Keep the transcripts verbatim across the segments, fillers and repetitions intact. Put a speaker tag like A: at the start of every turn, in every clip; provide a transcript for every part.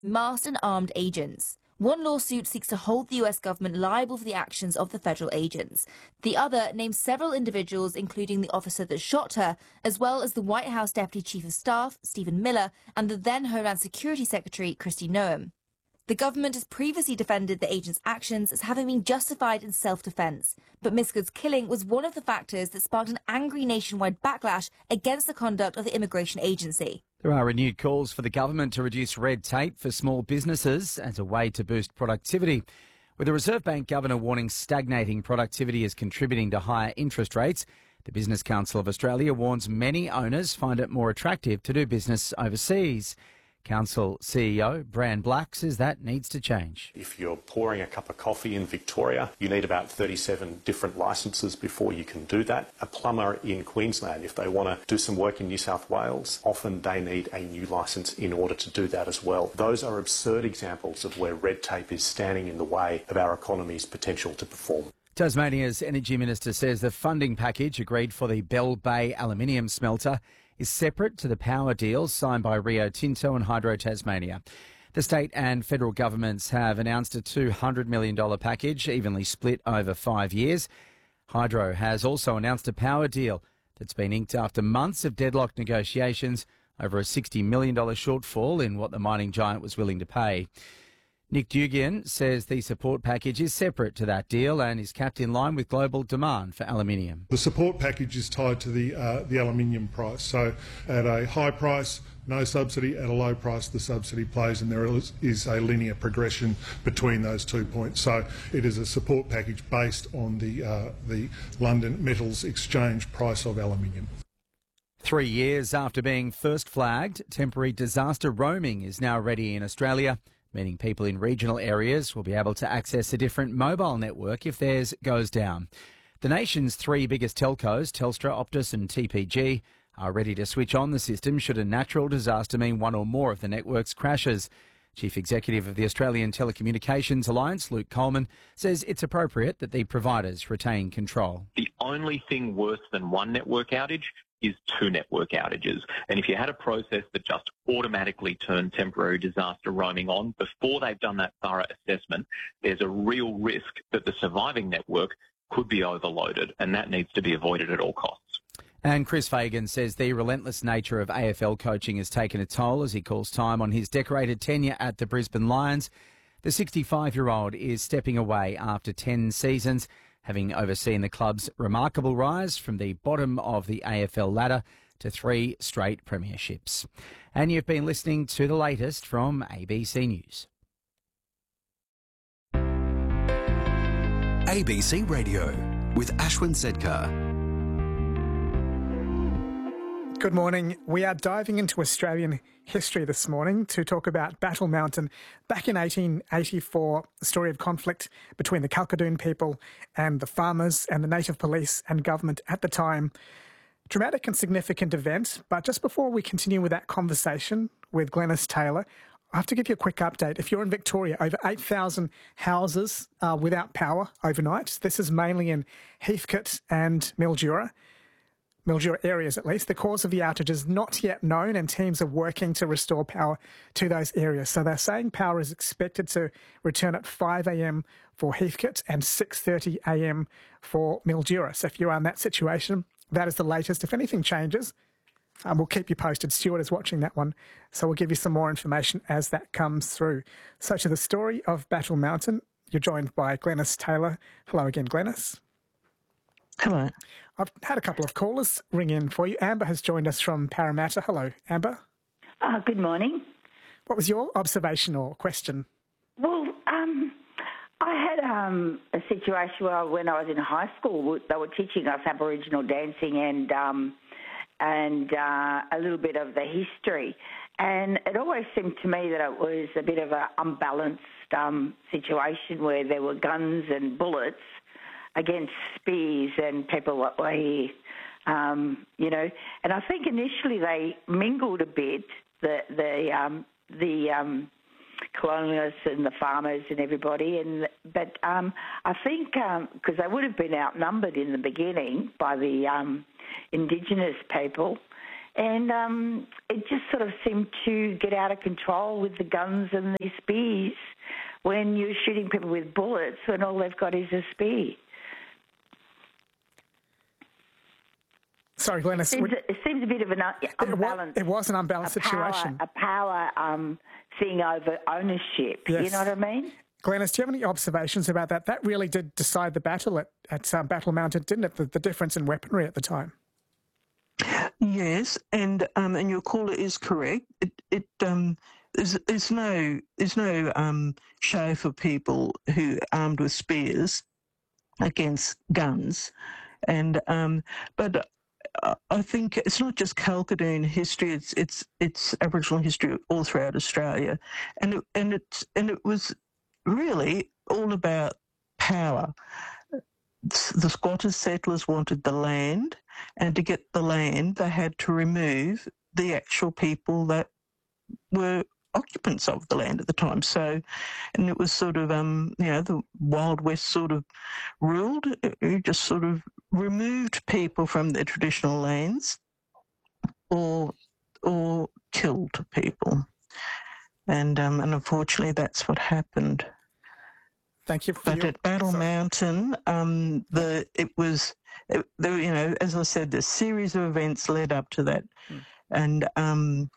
A: Masked and armed agents. One lawsuit seeks to hold the U S government liable for the actions of the federal agents. The other names several individuals, including the officer that shot her, as well as the White House Deputy Chief of Staff, Stephen Miller, and the then Homeland Security Secretary, Kristi Noem. The government has previously defended the agents' actions as having been justified in self-defence, but Miss Good's killing was one of the factors that sparked an angry nationwide backlash against the conduct of the immigration agency.
B: There are renewed calls for the government to reduce red tape for small businesses as a way to boost productivity, with the Reserve Bank governor warning stagnating productivity is contributing to higher interest rates. The Business Council of Australia warns many owners find it more attractive to do business overseas. Council C E O Bran Black says that needs to change.
C: If you're pouring a cup of coffee in Victoria, you need about thirty-seven different licences before you can do that. A plumber in Queensland, if they want to do some work in New South Wales, often they need a new licence in order to do that as well. Those are absurd examples of where red tape is standing in the way of our economy's potential to perform.
B: Tasmania's Energy Minister says the funding package agreed for the Bell Bay aluminium smelter is separate to the power deals signed by Rio Tinto and Hydro Tasmania. The state and federal governments have announced a two hundred million dollars package, evenly split over five years. Hydro has also announced a power deal that's been inked after months of deadlocked negotiations over a sixty million dollars shortfall in what the mining giant was willing to pay. Nick Dugan says the support package is separate to that deal and is capped in line with global demand for aluminium.
D: The support package is tied to the uh, the aluminium price. So at a high price, no subsidy. At a low price, the subsidy plays, and there is, is a linear progression between those two points. So it is a support package based on the uh, the London Metals Exchange price of aluminium.
B: Three years after being first flagged, temporary disaster roaming is now ready in Australia, meaning people in regional areas will be able to access a different mobile network if theirs goes down. The nation's three biggest telcos, Telstra, Optus and T P G, are ready to switch on the system should a natural disaster mean one or more of the networks crashes. Chief Executive of the Australian Telecommunications Alliance, Luke Coleman, says it's appropriate that the providers retain control.
E: The only thing worse than one network outage is two network outages. And if you had a process that just automatically turned temporary disaster roaming on before they've done that thorough assessment, there's a real risk that the surviving network could be overloaded, and that needs to be avoided at all costs.
B: And Chris Fagan says the relentless nature of A F L coaching has taken a toll as he calls time on his decorated tenure at the Brisbane Lions. The sixty-five-year-old is stepping away after ten seasons, having overseen the club's remarkable rise from the bottom of the A F L ladder to three straight premierships. And you've been listening to the latest from A B C News.
F: A B C Radio with Ashwin Sedkar.
G: Good morning. We are diving into Australian history this morning to talk about Battle Mountain. Back in eighteen eighty-four, the story of conflict between the Kalkadoon people and the farmers and the native police and government at the time. Dramatic and significant event, but just before we continue with that conversation with Glenys Taylor, I have to give you a quick update. If you're in Victoria, over eight thousand houses are without power overnight. This is mainly in Heathcote and Mildura. Mildura areas at least. The cause of the outage is not yet known and teams are working to restore power to those areas. So they're saying power is expected to return at five a m for Heathcote and six thirty a m for Mildura. So if you are in that situation, that is the latest. If anything changes, um, we'll keep you posted. Stuart is watching that one, so we'll give you some more information as that comes through. So to the story of Battle Mountain, you're joined by Glenys Taylor. Hello again, Glenys.
H: Hello.
G: I've had a couple of callers ring in for you. Amber has joined us from Parramatta. Hello, Amber.
H: Uh, good morning.
G: What was your observation or question?
H: Well, um, I had um, a situation where when I was in high school, they were teaching us Aboriginal dancing and um, and uh, a little bit of the history. And it always seemed to me that it was a bit of an unbalanced um, situation where there were guns and bullets against spears and people that were here, um, you know. And I think initially they mingled a bit, the the um, the um, colonialists and the farmers and everybody. And but um, I think because um, they would have been outnumbered in the beginning by the um, Indigenous people, And um, it just sort of seemed to get out of control with the guns and the spears when you're shooting people with bullets when all they've got is a spear.
G: Sorry, Glenys.
H: It seems, it seems a bit of an un- unbalanced...
G: It was an unbalanced
H: a power,
G: situation.
H: A power um, thing over ownership,
G: yes.
H: You know what I mean?
G: Glenys, do you have any observations about that? That really did decide the battle at, at uh, Battle Mountain, didn't it? The, the difference in weaponry at the time.
I: Yes, and um, and your caller is correct. It it um there's, there's no there's no um show for people who are armed with spears against guns, and um but I think it's not just Kalkadoon history; it's it's it's Aboriginal history all throughout Australia, and it, and it and it was really all about power. The squatters, settlers wanted the land, and to get the land, they had to remove the actual people that were occupants of the land at the time. So, and it was sort of, um, you know, the Wild West sort of ruled. It just sort of removed people from their traditional lands, or or killed people, and um, and unfortunately, that's what happened.
G: Thank you. For
I: but
G: your,
I: at Battle
G: sorry.
I: Mountain, um, the it was, it, there, you know, as I said, the series of events led up to that, mm. and um,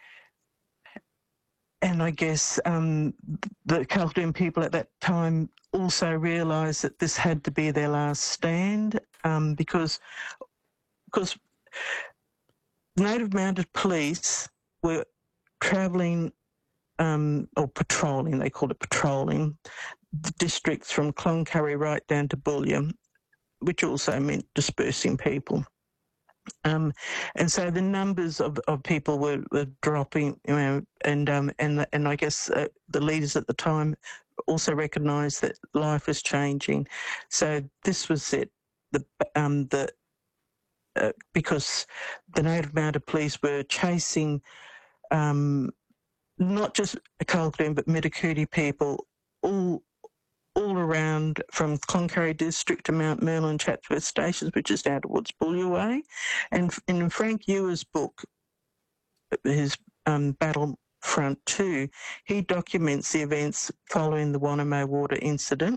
I: and I guess um, the Kalkadoon people at that time also realised that this had to be their last stand, um, because because Native Mounted Police were travelling um, or patrolling. They called it patrolling. The districts from Cloncurry right down to Boulia, which also meant dispersing people. Um, and so the numbers of, of people were, were dropping, you know, and um, and and I guess uh, the leaders at the time also recognised that life was changing. So this was it. The um the uh, because the Native Mounted Police were chasing um, not just Kalkadoon but Mitakootie people all. all around from Cloncurry District to Mount Merlin Chatsworth Stations, which is down towards Boulia Way. And in Frank Ewer's book, his um, Battlefront two, he documents the events following the Wanamo Water incident.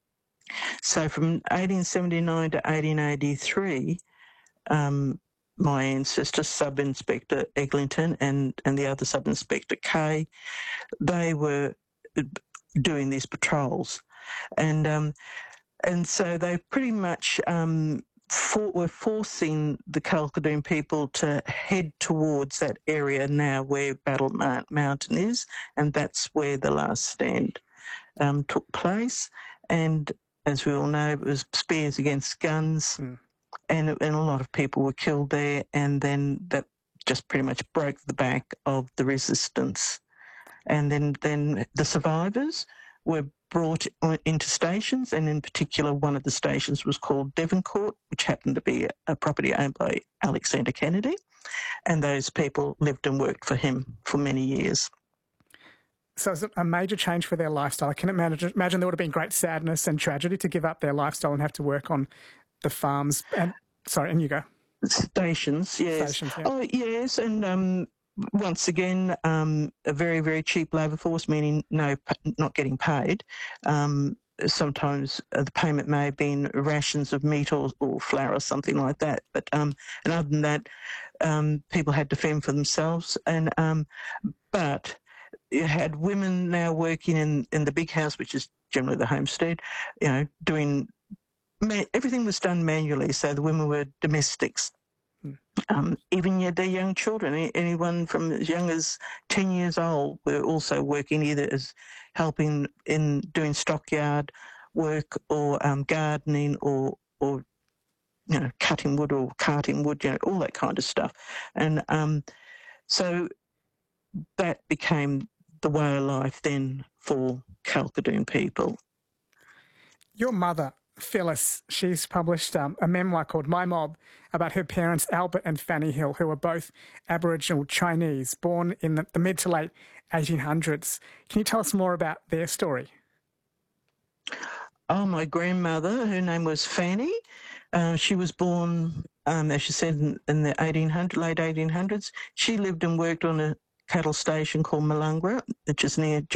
I: So from eighteen seventy-nine to eighteen eighty-three, um, my ancestor, Sub-Inspector Eglinton, and, and the other Sub-Inspector Kay, they were doing these patrols. And um, and so they pretty much um, for, were forcing the Kalkadoon people to head towards that area now where Battle Mountain is, and that's where the last stand um, took place. And as we all know, it was spears against guns, mm. and, and a lot of people were killed there, and then that just pretty much broke the back of the resistance. And then, then the survivors were brought into stations, and in particular one of the stations was called Devoncourt, which happened to be a property owned by Alexander Kennedy, and those people lived and worked for him for many years.
G: So it's a major change for their lifestyle. I can imagine, imagine there would have been great sadness and tragedy to give up their lifestyle and have to work on the farms. And sorry, and you go.
I: Stations, yes.
G: Stations, yeah.
I: Oh, yes, and um, once again, um, a very, very cheap labour force, meaning no, not getting paid. Um, sometimes uh, the payment may have been rations of meat or, or flour or something like that. But um, and other than that, um, people had to fend for themselves. And um, but you had women now working in, in the big house, which is generally the homestead. You know, doing everything was done manually. So the women were domestics. Um, even yet their young children, anyone from as young as ten years old, were also working either as helping in doing stockyard work or um, gardening or, or, you know, cutting wood or carting wood, you know, all that kind of stuff. And um, so that became the way of life then for Kalkadoon people.
G: Your mother, Phyllis, she's published um, a memoir called My Mob about her parents, Albert and Fanny Hill, who were both Aboriginal Chinese, born in the, the mid to late eighteen hundreds. Can you tell us more about their story?
I: Oh, my grandmother, her name was Fanny. Uh, she was born um, as she said, in, in the eighteen hundred, late eighteen hundreds. She lived and worked on a cattle station called Malungra, which is near